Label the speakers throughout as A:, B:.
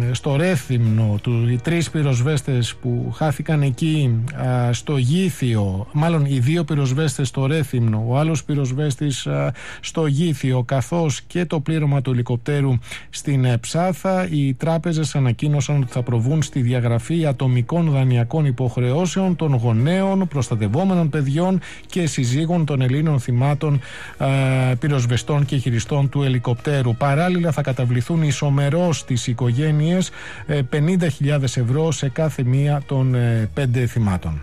A: στο Ρέθυμνο, οι 3 πυροσβέστες που χάθηκαν εκεί στο Γήθιο, μάλλον οι 2 πυροσβέστες στο Ρέθυμνο, ο άλλος πυροσβέστης στο Γήθιο, καθώς και το πλήρωμα του ελικοπτέρου στην Ψάθα, οι τράπεζες ανακοίνωσαν ότι θα προβούν στη διαγραφή ατομικών δανειακών υποχρεώσεων των γονέων, προστατευόμενων παιδιών και συζύγων των Ελλήνων θυμάτων πυροσβεστών και χειριστών του ελικοπτέρου. Παράλληλα θα καταβληθούν ισομερώς στις οικογένειες 50.000 ευρώ σε κάθε μία των 5 θυμάτων.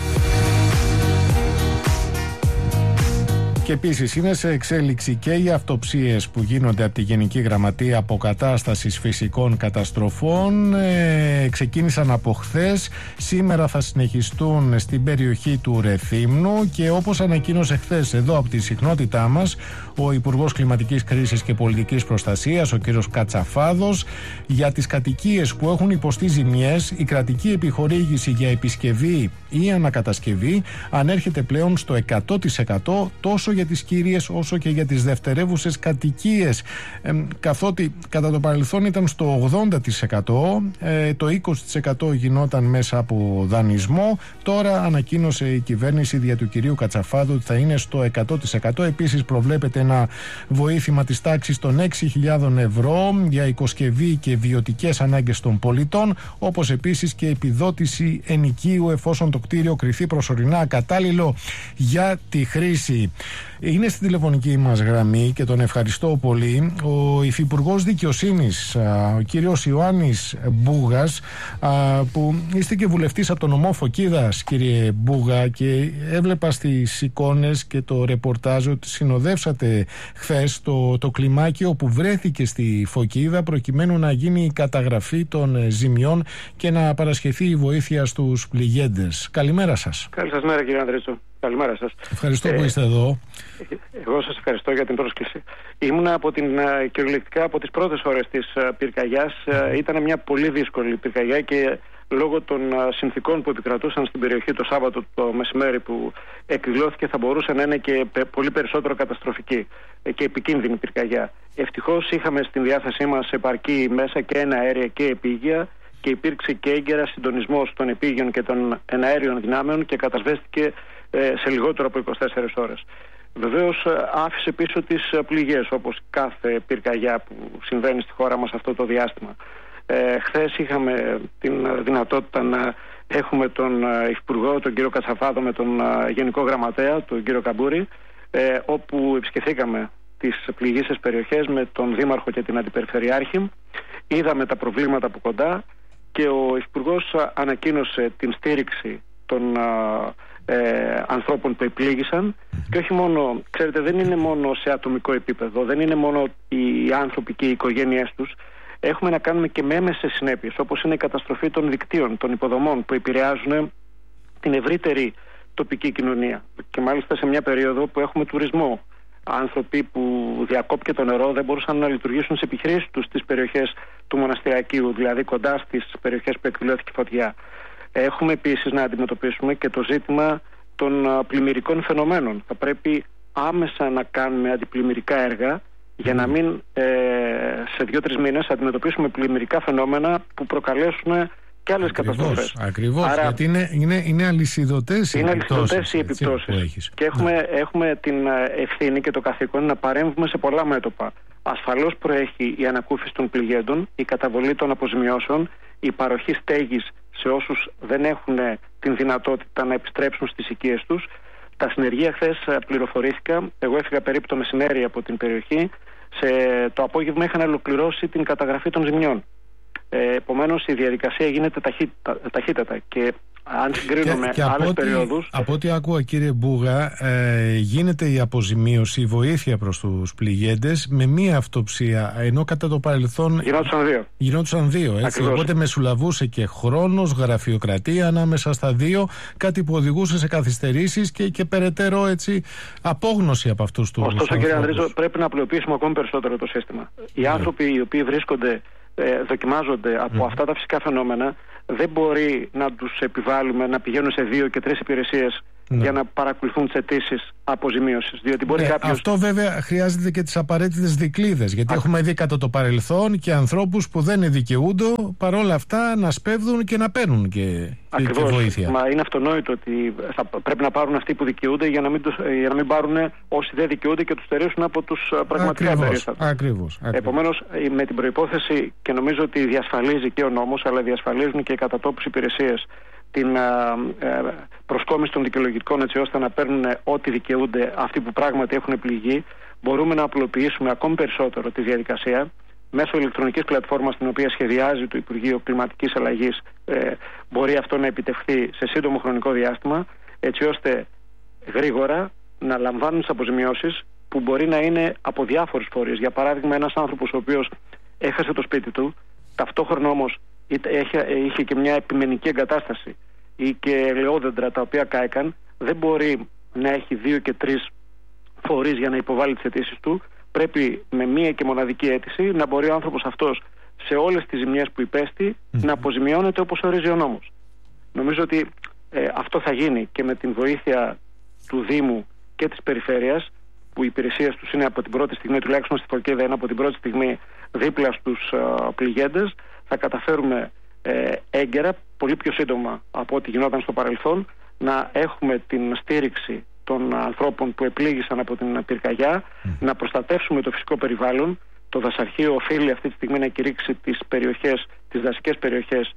A: Και επίσης είναι σε εξέλιξη και οι αυτοψίες που γίνονται από τη Γενική Γραμματεία Αποκατάστασης Φυσικών Καταστροφών. Ξεκίνησαν από χθες, σήμερα θα συνεχιστούν στην περιοχή του Ρεθύμνου και όπως ανακοίνωσε χθες εδώ από τη συχνότητά μας ο Υπουργός Κλιματικής Κρίσης και Πολιτικής Προστασίας, ο κ. Κατσαφάδος, για τις κατοικίες που έχουν υποστεί ζημιές, η κρατική επιχορήγηση για επισκευή ή ανακατασκευή ανέρχεται πλέον στο 100% τόσο για τις κύριες όσο και για τις δευτερεύουσες κατοικίες, καθότι κατά το παρελθόν ήταν στο 80%, το 20% γινόταν μέσα από δανεισμό. Τώρα ανακοίνωσε η κυβέρνηση δια του κυρίου Κατσαφάδου ότι θα είναι στο 100%. Επίσης προβλέπεται ένα βοήθημα της τάξης των 6.000 ευρώ για οικοσκευή και βιωτικές ανάγκες των πολιτών, όπως επίσης και επιδότηση ενοικίου εφόσον το κτίριο κριθεί προσωρινά κατάλληλο για τη χρήση. Είναι στη τηλεφωνική μας γραμμή και τον ευχαριστώ πολύ ο Υφυπουργός Δικαιοσύνης, ο κύριος Ιωάννης Μπούγας, που είστε και βουλευτής από το νομό Φωκίδας, κύριε Μπούγα, και έβλεπα στις εικόνες και το ρεπορτάζ ότι συνοδεύσατε χθες το κλιμάκιο που βρέθηκε στη Φωκίδα προκειμένου να γίνει η καταγραφή των ζημιών και να παρασχεθεί η βοήθεια στους πληγέντες. Καλημέρα σας.
B: Καλή σας μέρα, κύριε Ανδρέτσο. Καλημέρα σας.
A: Ευχαριστώ που είστε εδώ.
B: Εγώ σας ευχαριστώ για την πρόσκληση. Ήμουνα κυριολεκτικά από τις πρώτες ώρες της πυρκαγιάς. Ήταν μια πολύ δύσκολη πυρκαγιά και λόγω των συνθηκών που επικρατούσαν στην περιοχή το Σάββατο το μεσημέρι που εκδηλώθηκε θα μπορούσε να είναι και πολύ περισσότερο καταστροφική και επικίνδυνη πυρκαγιά. Ευτυχώς είχαμε στην διάθεσή μας επαρκή μέσα και εναέρια και επίγεια και υπήρξε και έγκαιρα συντονισμός των επίγειων και των εναέριων δυνάμεων και κατασβέστηκε σε λιγότερο από 24 ώρες. Βεβαίως άφησε πίσω τις πληγές, όπως κάθε πυρκαγιά που συμβαίνει στη χώρα μας αυτό το διάστημα. Χθες είχαμε την δυνατότητα να έχουμε τον Υφυπουργό, τον κύριο Κατσαφάδο, με τον Γενικό Γραμματέα, τον κύριο Καμπούρη, όπου επισκεφθήκαμε τις πληγήσεις περιοχές με τον Δήμαρχο και την Αντιπεριφερειάρχη. Είδαμε τα προβλήματα από κοντά και ο Υφυπουργός ανακοίνωσε την στήριξη των ανθρώπων που επλήγησαν και όχι μόνο, ξέρετε, δεν είναι μόνο σε ατομικό επίπεδο, δεν είναι μόνο οι άνθρωποι και οι οικογένειές τους. Έχουμε να κάνουμε και με έμεσες συνέπειες, όπως είναι η καταστροφή των δικτύων, των υποδομών που επηρεάζουν την ευρύτερη τοπική κοινωνία και μάλιστα σε μια περίοδο που έχουμε τουρισμό. Άνθρωποι που διακόπηκε το νερό δεν μπορούσαν να λειτουργήσουν σε επιχειρήσεις τους στις περιοχές του Μοναστηρακίου, δηλαδή κοντά στις περιοχές που εκδηλώθηκε φωτιά. Έχουμε επίσης να αντιμετωπίσουμε και το ζήτημα των πλημμυρικών φαινομένων. Θα πρέπει άμεσα να κάνουμε αντιπλημμυρικά έργα για να μην σε 2-3 μήνες αντιμετωπίσουμε πλημμυρικά φαινόμενα που προκαλέσουν και άλλες καταστροφές.
A: Ακριβώς, άρα, γιατί είναι αλυσιδωτές οι επιπτώσεις.
B: Και έχουμε την ευθύνη και το καθήκον να παρέμβουμε σε πολλά μέτωπα. Ασφαλώς προέχει η ανακούφιση των πληγέντων, η καταβολή των αποζημιώσεων, η παροχή στέγης σε όσους δεν έχουν την δυνατότητα να επιστρέψουν στις οικίες τους. Τα συνεργεία χθες πληροφορήθηκα. Εγώ έφυγα περίπου το μεσημέρι από την περιοχή. Το απόγευμα είχαν ολοκληρώσει την καταγραφή των ζημιών. Επομένως η διαδικασία γίνεται ταχύτατα και αν συγκρίνουμε άλλες περιόδους.
A: Από ό,τι άκουγα, κύριε Μπούγα, γίνεται η αποζημίωση, η βοήθεια προς τους πληγέντες με μία αυτοψία, ενώ κατά το παρελθόν γινόντουσαν δύο. Έτσι. Οπότε μεσουλαβούσε και χρόνος, γραφειοκρατία ανάμεσα στα δύο, κάτι που οδηγούσε σε καθυστερήσεις και περαιτέρω έτσι, απόγνωση από αυτούς τους ανθρώπους.
B: Ωστόσο, κύριε Ανδρίζο, πρέπει να απλοποιήσουμε ακόμη περισσότερο το σύστημα. Οι άνθρωποι οι οποίοι δοκιμάζονται από αυτά τα φυσικά φαινόμενα, δεν μπορεί να τους επιβάλλουμε να πηγαίνουν σε 2 και 3 υπηρεσίες για να παρακολουθούν τις αιτήσεις αποζημίωσης. Διότι μπορεί κάποιος...
A: Αυτό βέβαια χρειάζεται και τις απαραίτητες δικλείδες, γιατί έχουμε δει κατά το παρελθόν και ανθρώπους που δεν δικαιούνται παρόλα αυτά να σπέβδουν και να παίρνουν και βοήθεια.
B: Μα είναι αυτονόητο ότι θα πρέπει να πάρουν αυτοί που δικαιούνται για να μην πάρουν όσοι δεν δικαιούνται και τους στερήσουν από τους πραγματικά περίστατους.
A: Ακριβώς.
B: Επομένως, με την προϋπόθεση, και νομίζω ότι διασφαλίζει και ο νόμος, αλλά διασφαλίζουν και οι κατατόπους υπηρεσίες την προσκόμιση των δικαιολογητικών, έτσι ώστε να παίρνουν ό,τι δικαιούνται αυτοί που πράγματι έχουν πληγεί, μπορούμε να απλοποιήσουμε ακόμη περισσότερο τη διαδικασία. Μέσω ηλεκτρονικής πλατφόρμας, την οποία σχεδιάζει το Υπουργείο Κλιματικής Αλλαγής, μπορεί αυτό να επιτευχθεί σε σύντομο χρονικό διάστημα, έτσι ώστε γρήγορα να λαμβάνουν τις αποζημιώσεις που μπορεί να είναι από διάφορους φορείς. Για παράδειγμα, ένας άνθρωπος ο οποίος έχασε το σπίτι του, ταυτόχρονα όμως είχε και μια επιμενική εγκατάσταση ή και ελαιόδεντρα τα οποία κάηκαν, δεν μπορεί να έχει 2 και 3 φορείς για να υποβάλει τις αιτήσεις του. Πρέπει με μία και μοναδική αίτηση να μπορεί ο άνθρωπος αυτός σε όλες τις ζημιές που υπέστη να αποζημιώνεται όπως ορίζει ο νόμος. Νομίζω ότι αυτό θα γίνει και με την βοήθεια του Δήμου και της Περιφέρειας, που οι υπηρεσίες τους είναι από την πρώτη στιγμή, τουλάχιστον στη Φωκίδα είναι από την πρώτη στιγμή δίπλα στους πληγέντες. Θα καταφέρουμε έγκαιρα, πολύ πιο σύντομα από ό,τι γινόταν στο παρελθόν, να έχουμε την στήριξη των ανθρώπων που επλήγησαν από την πυρκαγιά, να προστατεύσουμε το φυσικό περιβάλλον. Το δασαρχείο οφείλει αυτή τη στιγμή να κηρύξει τις δασικές περιοχές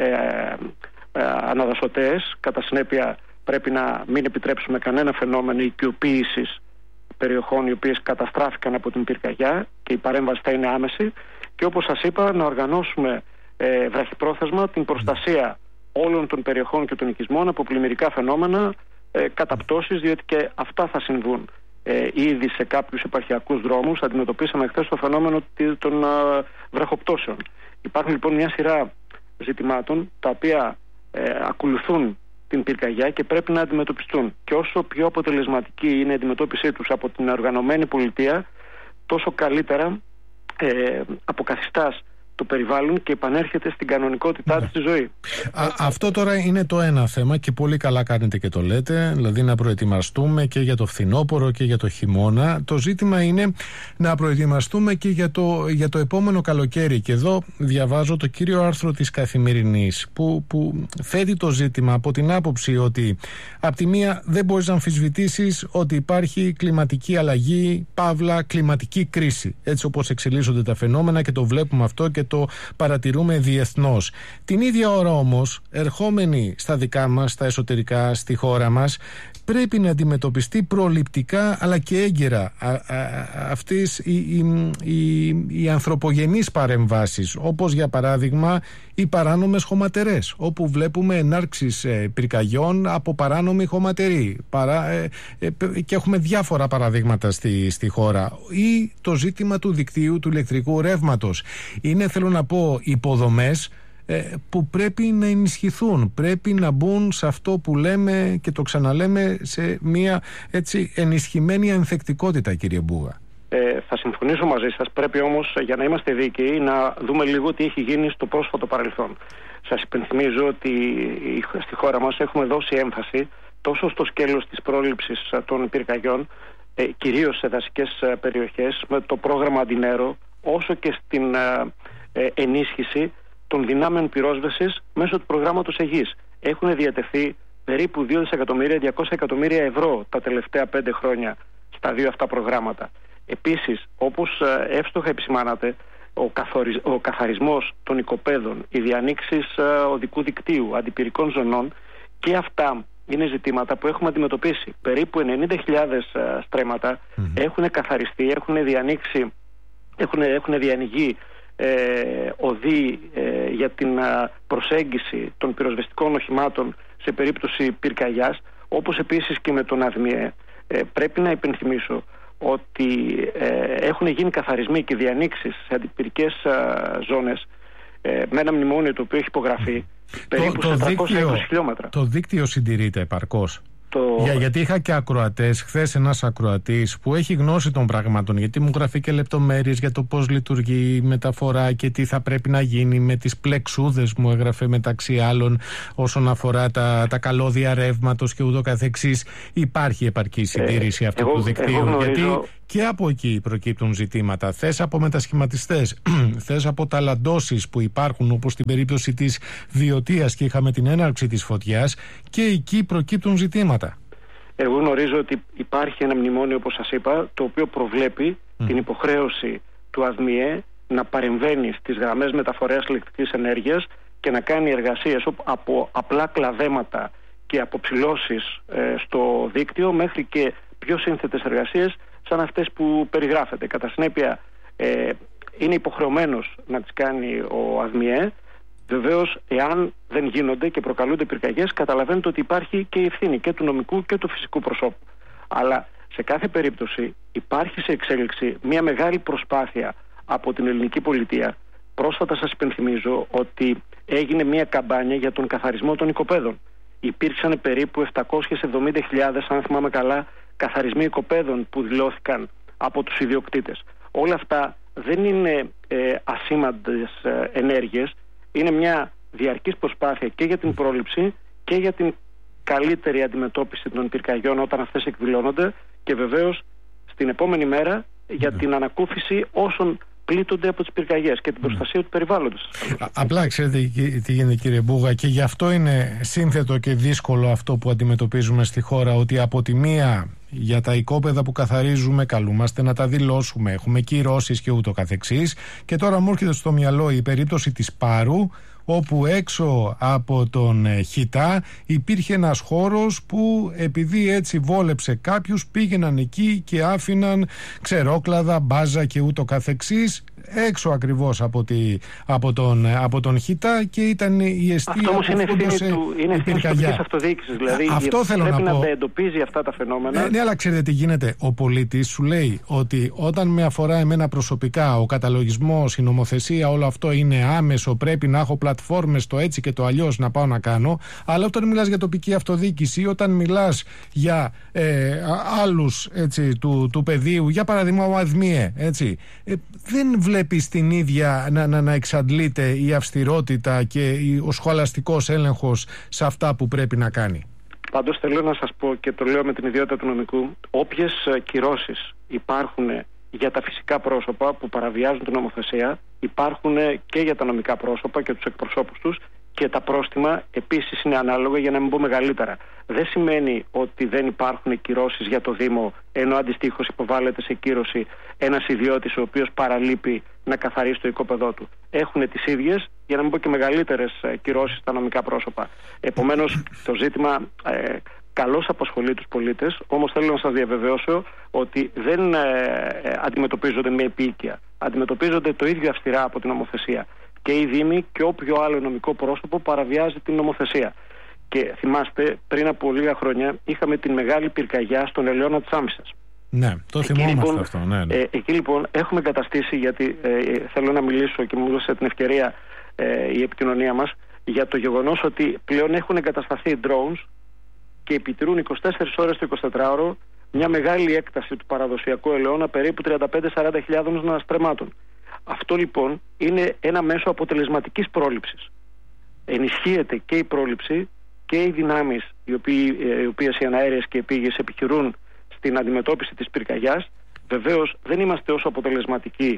B: αναδασωτές. Κατά συνέπεια πρέπει να μην επιτρέψουμε κανένα φαινόμενο οικειοποίησης περιοχών οι οποίες καταστράφηκαν από την πυρκαγιά, και η παρέμβαση θα είναι άμεση. Και όπως σας είπα, να οργανώσουμε βραχυπρόθεσμα την προστασία όλων των περιοχών και των οικισμών από πλημμυρικά φαινόμενα, καταπτώσεις, διότι και αυτά θα συμβούν. Ήδη σε κάποιους επαρχιακούς δρόμους αντιμετωπίσαμε χθες το φαινόμενο των βραχοπτώσεων. Υπάρχουν λοιπόν μια σειρά ζητημάτων τα οποία ακολουθούν την πυρκαγιά και πρέπει να αντιμετωπιστούν. Και όσο πιο αποτελεσματική είναι η αντιμετώπιση τους από την οργανωμένη πολιτεία, τόσο καλύτερα αποκαθιστάς το περιβάλλον και επανέρχεται στην κανονικότητά της στη ζωή.
A: Αυτό τώρα είναι το ένα θέμα, και πολύ καλά κάνετε και το λέτε, δηλαδή να προετοιμαστούμε και για το φθινόπωρο και για το χειμώνα. Το ζήτημα είναι να προετοιμαστούμε και για το επόμενο καλοκαίρι, και εδώ διαβάζω το κύριο άρθρο της Καθημερινής που θέτει το ζήτημα από την άποψη ότι από τη μία δεν μπορείς να αμφισβητήσεις ότι υπάρχει κλιματική αλλαγή, παύλα κλιματική κρίση, έτσι όπως εξελίσσονται τα φαινόμενα, και το βλέπουμε αυτό και το παρατηρούμε διεθνώς. Την ίδια ώρα όμως, ερχόμενοι στα δικά μας, στα εσωτερικά, στη χώρα μας, πρέπει να αντιμετωπιστεί προληπτικά αλλά και έγκαιρα αυτές οι ανθρωπογενείς παρεμβάσεις, όπως για παράδειγμα οι παράνομες χωματερές, όπου βλέπουμε ενάρξεις πυρκαγιών από παράνομη χωματερή, και έχουμε διάφορα παραδείγματα στη χώρα, ή το ζήτημα του δικτύου του ηλεκτρικού ρεύματος. Είναι, θέλω να πω, υποδομές που πρέπει να ενισχυθούν, πρέπει να μπουν σε αυτό που λέμε και το ξαναλέμε, σε μια έτσι ενισχυμένη ανθεκτικότητα, κύριε Μπούγα.
B: Θα συμφωνήσω μαζί σας. Πρέπει όμως, για να είμαστε δίκαιοι, να δούμε λίγο τι έχει γίνει στο πρόσφατο παρελθόν. Σας υπενθυμίζω ότι στη χώρα μας έχουμε δώσει έμφαση τόσο στο σκέλος της πρόληψης των πυρκαγιών, κυρίως σε δασικές περιοχές, με το πρόγραμμα Αντινέρο, όσο και στην ενίσχυση των δυνάμεων πυρόσβεσης μέσω του προγράμματος Αιγής. Έχουν διατεθεί περίπου 2.200 εκατομμύρια ευρώ τα τελευταία 5 χρόνια στα δύο αυτά προγράμματα. Επίσης, όπως εύστοχα επισημάνατε, ο καθαρισμός των οικοπαίδων, οι διανοίξεις οδικού δικτύου, αντιπυρικών ζωνών, και αυτά είναι ζητήματα που έχουμε αντιμετωπίσει. Περίπου 90.000 στρέμματα έχουν καθαριστεί, έχουν διανοιγεί οδοί για την προσέγγιση των πυροσβεστικών οχημάτων σε περίπτωση πυρκαγιάς, όπως επίσης και με τον ΑΔΜΙΕ. Πρέπει να υπενθυμίσω ότι έχουν γίνει καθαρισμοί και διανοίξεις σε αντιπυρικές ζώνες με ένα μνημόνιο το οποίο έχει υπογραφεί περίπου 420 χιλιόμετρα.
A: Το δίκτυο συντηρείται επαρκώς? Γιατί είχα και ακροατές, χθες ένας ακροατής που έχει γνώση των πραγμάτων, γιατί μου γράφει και λεπτομέρειες για το πώς λειτουργεί η μεταφορά και τι θα πρέπει να γίνει με τις πλεξούδες, μου έγραφε μεταξύ άλλων, όσον αφορά τα καλώδια ρεύματος και ούτω καθεξής. Υπάρχει επαρκή συντήρηση αυτού του δικτύου? Γιατί και από εκεί προκύπτουν ζητήματα. Θες από μετασχηματιστές, θες από ταλαντώσεις που υπάρχουν, όπως στην περίπτωση της Βιωτίας και είχαμε την έναρξη της φωτιάς, και εκεί προκύπτουν ζητήματα.
B: Εγώ γνωρίζω ότι υπάρχει ένα μνημόνιο, όπως σας είπα, το οποίο προβλέπει την υποχρέωση του ΑΔΜΙΕ να παρεμβαίνει στις γραμμές μεταφοράς ηλεκτρικής ενέργειας και να κάνει εργασίες από απλά κλαδέματα και αποψηλώσεις στο δίκτυο μέχρι και πιο σύνθετες εργασίες σαν αυτές που περιγράφεται. Κατά συνέπεια είναι υποχρεωμένος να τις κάνει ο ΑΔΜΙΕ. Βεβαίως, εάν δεν γίνονται και προκαλούνται πυρκαγιές, καταλαβαίνετε ότι υπάρχει και η ευθύνη και του νομικού και του φυσικού προσώπου. Αλλά σε κάθε περίπτωση υπάρχει σε εξέλιξη μια μεγάλη προσπάθεια από την ελληνική πολιτεία. Πρόσφατα σας υπενθυμίζω ότι έγινε μια καμπάνια για τον καθαρισμό των οικοπαίδων. Υπήρξαν περίπου 770.000, αν θυμάμαι καλά, καθαρισμοί οικοπαίδων που δηλώθηκαν από τους ιδιοκτήτες. Όλα αυτά δεν είναι ασήμαντες ενέργειες. Είναι μια διαρκής προσπάθεια και για την πρόληψη και για την καλύτερη αντιμετώπιση των πυρκαγιών όταν αυτές εκδηλώνονται, και βεβαίως στην επόμενη μέρα για την ανακούφιση όσων πλήττονται από τις πυρκαγιές και την προστασία του περιβάλλοντος.
A: Απλά ξέρετε τι γίνεται, κύριε Μπούγα, και γι' αυτό είναι σύνθετο και δύσκολο αυτό που αντιμετωπίζουμε στη χώρα, ότι από τη μία για τα οικόπεδα που καθαρίζουμε καλούμαστε να τα δηλώσουμε, έχουμε κυρώσεις και ούτω καθεξής, και τώρα μου έρχεται στο μυαλό η περίπτωση της Πάρου, όπου έξω από τον Χιτά υπήρχε ένας χώρος που, επειδή έτσι βόλεψε κάποιους, πήγαιναν εκεί και άφηναν ξερόκλαδα, μπάζα και ούτω καθεξής έξω ακριβώς από τον Χιτά, και ήταν η αιστεία.
B: Αυτό όμως είναι ευθύνη της τοπικής αυτοδιοίκησης. Δηλαδή
A: αυτό θέλω
B: πρέπει
A: να πω.
B: Να εντοπίζει αυτά τα φαινόμενα.
A: Ναι, αλλά ξέρετε τι γίνεται. Ο πολίτης σου λέει ότι όταν με αφορά εμένα προσωπικά ο καταλογισμός, η νομοθεσία, όλο αυτό είναι άμεσο, πρέπει να έχω πλατφόρμες το έτσι και το αλλιώς να πάω να κάνω. Αλλά όταν μιλάς για τοπική αυτοδιοίκηση, όταν μιλάς για άλλους του πεδίου, για παράδειγμα ο ΑΔΜΙΕ, δεν βλέπεις την ίδια να εξαντλείται η αυστηρότητα και ο σχολαστικός έλεγχος σε αυτά που πρέπει να κάνει.
B: Πάντως θέλω να σας πω, και το λέω με την ιδιότητα του νομικού, όποιες κυρώσεις υπάρχουν για τα φυσικά πρόσωπα που παραβιάζουν την νομοθεσία, υπάρχουν και για τα νομικά πρόσωπα και τους εκπροσώπους τους, και τα πρόστιμα επίσης είναι ανάλογα, για να μην πω μεγαλύτερα. Δεν σημαίνει ότι δεν υπάρχουν κυρώσεις για το Δήμο, ενώ αντιστοίχως υποβάλλεται σε κύρωση ένας ιδιώτης ο οποίος παραλείπει να καθαρίσει το οικόπεδό του. Έχουν τις ίδιες, για να μην πω και μεγαλύτερες κυρώσεις στα νομικά πρόσωπα. Επομένως, το ζήτημα καλώς απασχολεί τους πολίτες, όμως θέλω να σας διαβεβαιώσω ότι δεν αντιμετωπίζονται με επίοικια. Αντιμετωπίζονται το ίδιο αυστηρά από την νομοθεσία. Και οι Δήμοι και όποιο άλλο νομικό πρόσωπο παραβιάζει την νομοθεσία. Και θυμάστε, πριν από λίγα χρόνια είχαμε την μεγάλη πυρκαγιά στον Ελαιώνα της Άμυσας.
A: Ναι, το θυμόμαστε αυτό. Ναι.
B: Εκεί λοιπόν έχουμε εγκαταστήσει, γιατί θέλω να μιλήσω και μου έδωσε την ευκαιρία η επικοινωνία μας, για το γεγονός ότι πλέον έχουν εγκατασταθεί drones και επιτηρούν 24 ώρες το 24ωρο μια μεγάλη έκταση του παραδοσιακού ελαιώνα, περίπου 35-40 χιλιάδων στρεμμάτων. Αυτό λοιπόν είναι ένα μέσο αποτελεσματικής πρόληψης. Ενισχύεται και η πρόληψη και οι δυνάμεις οι οποίες οι αναέρειες και επίγειες επιχειρούν στην αντιμετώπιση της πυρκαγιάς. Βεβαίως δεν είμαστε όσο αποτελεσματικοί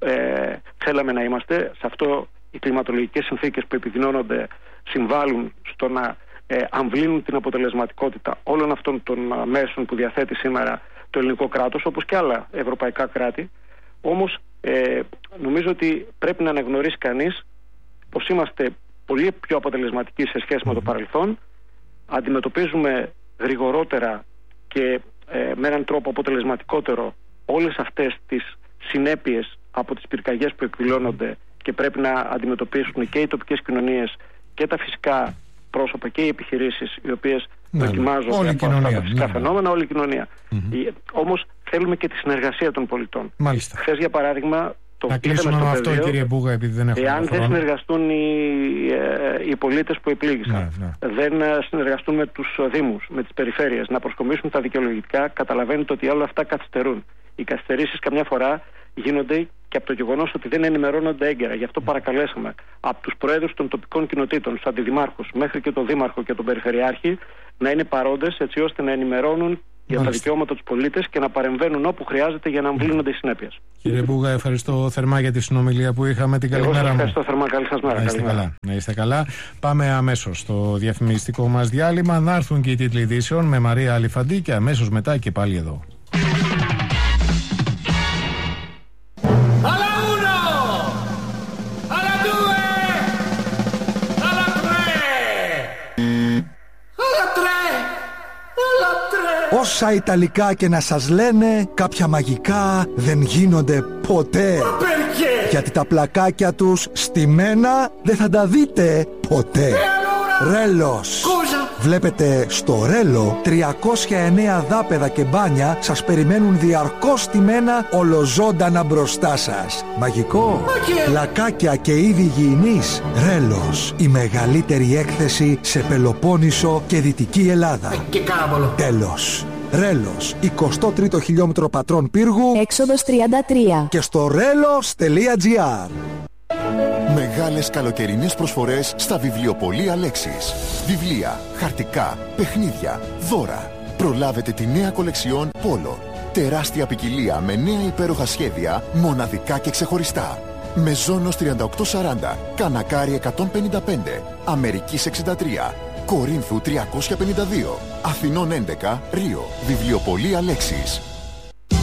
B: θέλαμε να είμαστε. Σε αυτό οι κλιματολογικές συνθήκες που επιδεινώνονται συμβάλλουν στο να αμβλύνουν την αποτελεσματικότητα όλων αυτών των μέσων που διαθέτει σήμερα το ελληνικό κράτος, όπως και άλλα ευρωπαϊκά κράτη. Όμως νομίζω ότι πρέπει να αναγνωρίσει κανείς πως είμαστε πολύ πιο αποτελεσματικοί σε σχέση με το παρελθόν. Αντιμετωπίζουμε γρηγορότερα και με έναν τρόπο αποτελεσματικότερο όλες αυτές τις συνέπειες από τις πυρκαγιές που εκδηλώνονται και πρέπει να αντιμετωπίσουν και οι τοπικές κοινωνίες και τα φυσικά πρόσωπα και οι επιχειρήσεις οι οποίες δοκιμάζονται από αυτά τα φυσικά φαινόμενα, όλη η κοινωνία. Όμως θέλουμε και τη συνεργασία των πολιτών.
A: Μάλιστα.
B: Χθες, για παράδειγμα,
A: Να κλείσουμε με αυτό, κύριε Μπούγα, επειδή δεν έχουμε
B: χρόνο. Εάν δεν συνεργαστούν οι πολίτες που επλήγησαν, δεν συνεργαστούν με τους δήμους, με τις περιφέρειες, να προσκομίσουν τα δικαιολογητικά, καταλαβαίνετε ότι όλα αυτά καθυστερούν. Οι καθυστερήσεις καμιά φορά γίνονται και από το γεγονός ότι δεν ενημερώνονται έγκαιρα. Γι' αυτό παρακαλέσαμε από τους προέδρους των τοπικών κοινοτήτων, τους αντιδημάρχους, μέχρι και τον δήμαρχο και τον περιφερειάρχη, να είναι παρόντες έτσι ώστε να ενημερώνουν για τα δικαιώματα τους πολίτες και να παρεμβαίνουν όπου χρειάζεται για να αμβλύνονται οι συνέπειες.
A: Κύριε Μπούγα, ευχαριστώ θερμά για τη συνομιλία που είχαμε. Την καλημέρα μου.
B: Ευχαριστώ θερμά. Καλή σας μέρα.
A: Να είστε καλά. Πάμε αμέσως στο διαφημιστικό μας διάλειμμα. Να έρθουν και οι τίτλοι ειδήσεων με Μαρία Αλιφαντή και αμέσως μετά και πάλι εδώ.
C: Όσα Ιταλικά και να σας λένε, κάποια μαγικά δεν γίνονται ποτέ. Γιατί τα πλακάκια τους στημένα δεν θα τα δείτε ποτέ. Ρέλος. Βλέπετε, στο Ρέλο 309 δάπεδα και μπάνια σας περιμένουν διαρκώς στημένα ολοζώντανα μπροστά σας. Μαγικό. Πλακάκια και είδη υγιεινής. Ρέλος. Η μεγαλύτερη έκθεση σε Πελοπόννησο και Δυτική Ελλάδα. Τέλος. Ρέλος, 23ο χιλιόμετρο Πατρών Πύργου, έξοδος 33 και στο relos.gr.
D: Μεγάλες καλοκαιρινές προσφορές στα βιβλιοπωλεία Λέξης. Βιβλία, χαρτικά, παιχνίδια, δώρα. Προλάβετε τη νέα κολεξιόν Πόλο. Τεράστια ποικιλία με νέα υπέροχα σχέδια, μοναδικά και ξεχωριστά. Μεζόνος 3840, Κανακάρι 155, Αμερικής 63, Κορίνθου 352, Αθηνών 11, Ρίο. Βιβλιοπωλεία Λέξης.